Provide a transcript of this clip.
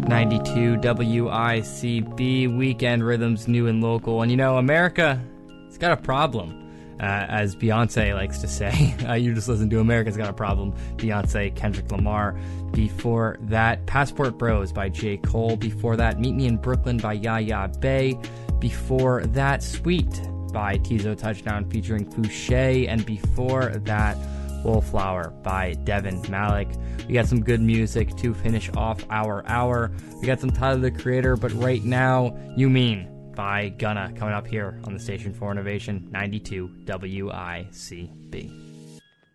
92 WICB, Weekend Rhythms, new and local. And you know, America, it's got a problem. As Beyonce likes to say, you just listen to America's Got a Problem. Beyonce, Kendrick Lamar. Before that, Passport Bros by J. Cole. Before that, Meet Me in Brooklyn by Yaya Bay. Before that, Sweet by Tizo Touchdown featuring Fouché. And before that, Wallflower by Devin Malik. We got some good music to finish off our hour. We got some Tyler the Creator, but right now, You Mean by Gunna coming up here on the station for Innovation 92 WICB.